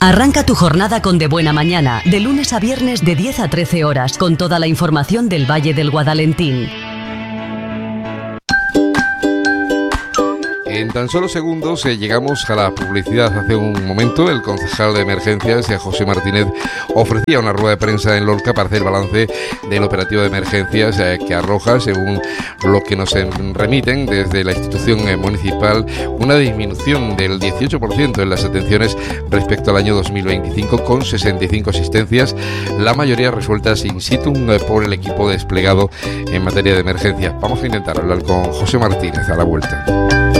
Arranca tu jornada con De Buena Mañana, de lunes a viernes de 10 a 13 horas, con toda la información del Valle del Guadalentín. En tan solo segundos llegamos a la publicidad. Hace un momento el concejal de emergencias, José Martínez, ofrecía una rueda de prensa en Lorca para hacer balance del operativo de emergencias que arroja, según lo que nos remiten desde la institución municipal, una disminución del 18% en las atenciones respecto al año 2025, con 65 asistencias, la mayoría resueltas in situ por el equipo desplegado en materia de emergencia. Vamos a intentar hablar con José Martínez a la vuelta.